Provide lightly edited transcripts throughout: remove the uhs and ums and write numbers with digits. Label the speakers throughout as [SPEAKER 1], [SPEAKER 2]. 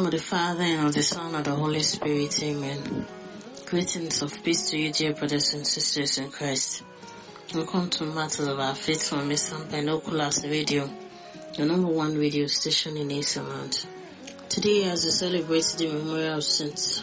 [SPEAKER 1] of the Father, and of the Son, and of the Holy Spirit. Amen. Greetings of peace to you, dear brothers and sisters in Christ. Welcome to Matters of Our Faith from Mr. Binoculars Radio, the number one radio station in Asaland. Today, as we celebrate the memorial of Saint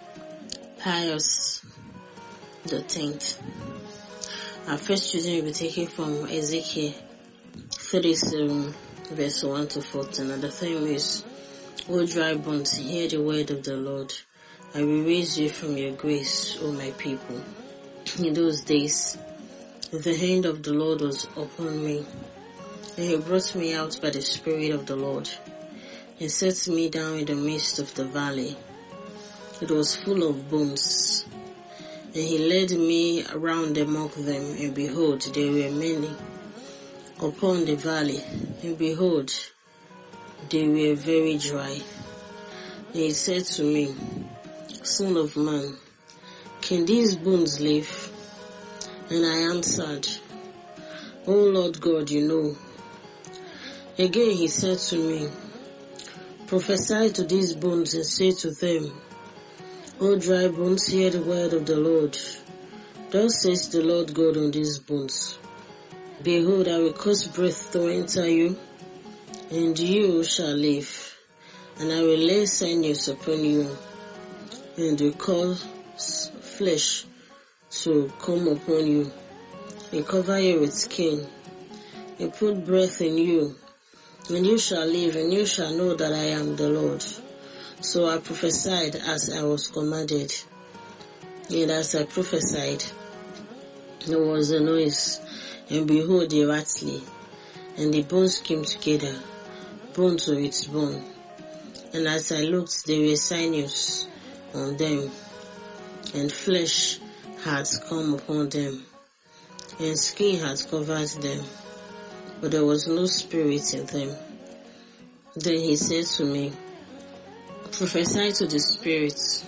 [SPEAKER 1] Pius X, our first reading will be taken from Ezekiel 37, verse 1 to 14, and the theme is, O dry bones, hear the word of the Lord. I will raise you from your graves, O my people. In those days, the hand of the Lord was upon me, and he brought me out by the Spirit of the Lord. He set me down in the midst of the valley. It was full of bones, and he led me around among them, and behold, there were many upon the valley, and behold, they were very dry. And he said to me, Son of man, can these bones live? And I answered, O Lord God, you know. Again he said to me, Prophesy to these bones and say to them, O dry bones, hear the word of the Lord. Thus says the Lord God on these bones. Behold, I will cause breath to enter you, and you shall live, and I will lay sinews upon you, and will cause flesh to come upon you, and cover you with skin, and put breath in you, and you shall live, and you shall know that I am the Lord. So I prophesied as I was commanded, and as I prophesied, there was a noise, and behold, a rattling, and the bones came together, bone to its bone. And as I looked, there were sinews on them, and flesh had come upon them, and skin had covered them, but there was no spirit in them. Then he said to me, Prophesy to the spirits.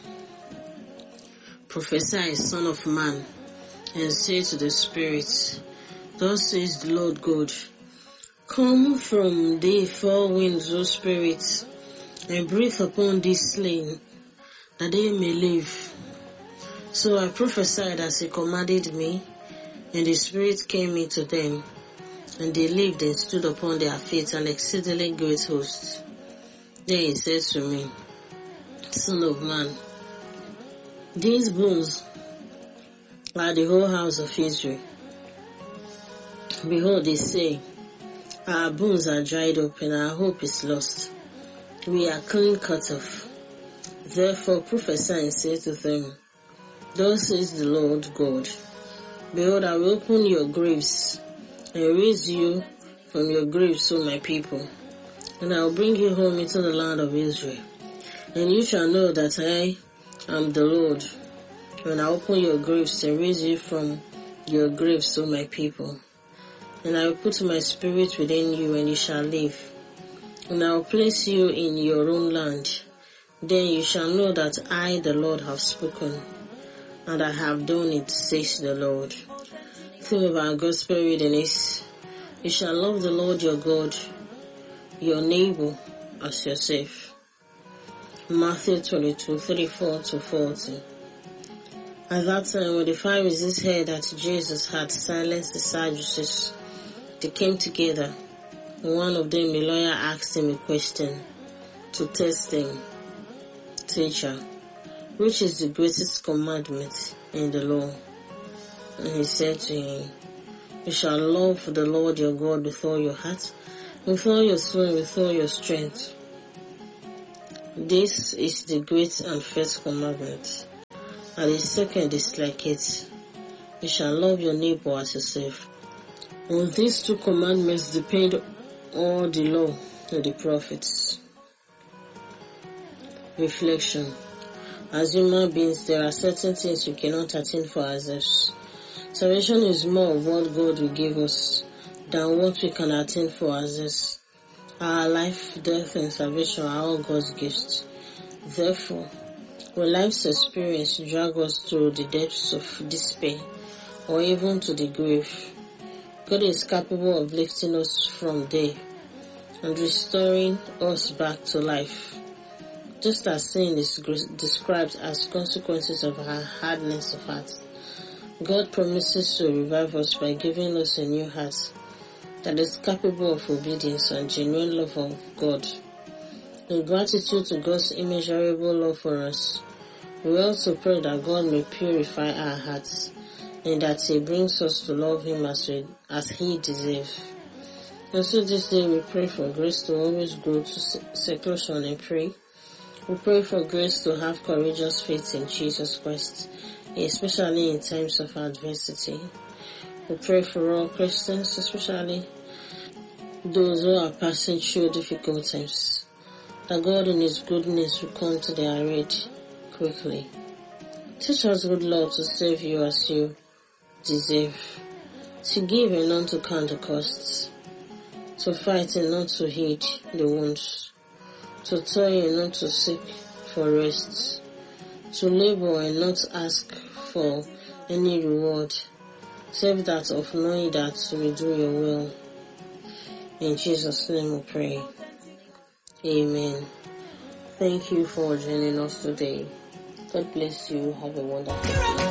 [SPEAKER 1] Prophesy, Son of man, and say to the spirits, Thus says the Lord God, Come from the four winds, O spirits, and breathe upon these slain, that they may live. So I prophesied as he commanded me, and the Spirit came into them, and they lived and stood upon their feet, an exceedingly great host. Then he said to me, Son of man, these bones are the whole house of Israel. Behold, they say, Our bones are dried up, and our hope is lost. We are clean cut off. Therefore prophesy and say to them, Thus says the Lord God, Behold, I will open your graves, and raise you from your graves, O my people, and I will bring you home into the land of Israel. And you shall know that I am the Lord, when I open your graves and raise you from your graves, O my people. And I will put my spirit within you, and you shall live. And I will place you in your own land. Then you shall know that I, the Lord, have spoken, and I have done it, says the Lord. Theme of our gospel reading is, You shall love the Lord your God, your neighbor as yourself. Matthew 22:34-40. At that time, when the Pharisees heard that Jesus had silenced the Sadducees, they came together, and one of them, a lawyer, asked him a question to test him. Teacher, which is the greatest commandment in the law? And he said to him, You shall love the Lord your God with all your heart, with all your soul, and with all your strength. This is the great and first commandment. And the second is like it. You shall love your neighbor as yourself. On these two commandments depend all the law and the prophets. Reflection. As human beings, there are certain things we cannot attain for ourselves. Salvation is more of what God will give us than what we can attain for ourselves. Our life, death, and salvation are all God's gifts. Therefore, when life's experience drag us to the depths of despair or even to the grave, God is capable of lifting us from there and restoring us back to life. just as sin is described as consequences of our hardness of heart, God promises to revive us by giving us a new heart that is capable of obedience and genuine love of God. In gratitude to God's immeasurable love for us, we also pray that God may purify our hearts and that He brings us to love Him as He deserves. And so this day we pray for grace to always go to seclusion and pray. We pray for grace to have courageous faith in Jesus Christ, especially in times of adversity. We pray for all Christians, especially those who are passing through difficult times, that God in His goodness will come to their aid quickly. Teach us, good Lord, to serve You as You deserve, to give and not to count the costs, to fight and not to heed the wounds, to toil and not to seek for rest, to labor and not ask for any reward, save that of knowing that we do Your will. In Jesus' name we pray. Amen. Thank you for joining us today. God bless you. Have a wonderful day.